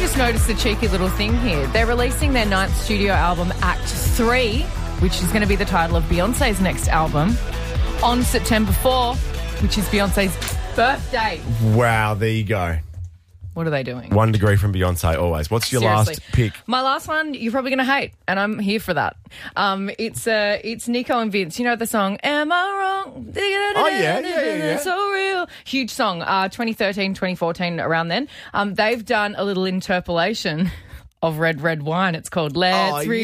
just noticed a cheeky little thing here. They're releasing their 9th studio album, Act 3, which is going to be the title of Beyonce's next album, on September 4, which is Beyonce's birthday. Wow, there you go. What are they doing? 1 degree from Beyonce always. What's your Seriously. last pick? My last one, you're probably going to hate, and I'm here for that. It's Nico and Vince. You know the song, Am I Wrong? Oh, yeah. So real. Huge song, 2013, 2014, around then. They've done a little interpolation of Red Red Wine. It's called Let's